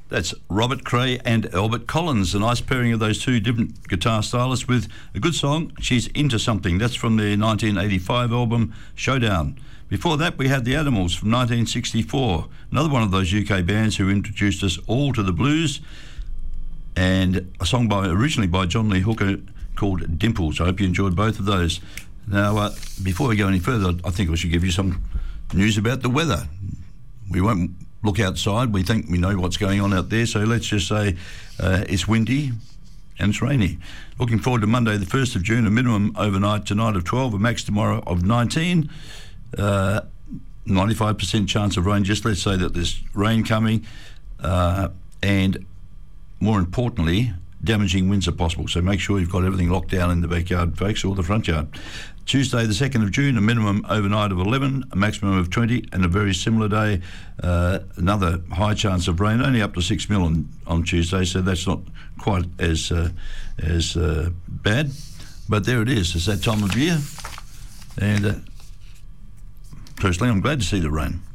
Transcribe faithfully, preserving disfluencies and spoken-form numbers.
That's Robert Cray and Albert Collins, a nice pairing of those two different guitar stylists with a good song, She's Into Something. That's from their nineteen eighty-five album, Showdown. Before that, we had The Animals from nineteen sixty-four, another one of those U K bands who introduced us all to the blues, and a song by originally by John Lee Hooker called Dimples. I hope you enjoyed both of those. Now, uh, before we go any further, I think I should give you some news about the weather. We won't look outside. We think we know what's going on out there, so let's just say uh, it's windy and it's rainy. Looking forward to Monday the first of June, a minimum overnight tonight of twelve, a max tomorrow of nineteen, uh, ninety-five percent chance of rain. Just let's say that there's rain coming, uh, and more importantly, damaging winds are possible, so make sure you've got everything locked down in the backyard, folks, or the front yard. Tuesday the second of June, a minimum overnight of eleven, a maximum of twenty, and a very similar day, uh, another high chance of rain, only up to six mil on, on Tuesday, so that's not quite as uh, as uh, bad, but there it is. It's that time of year, and uh, personally I'm glad to see the rain.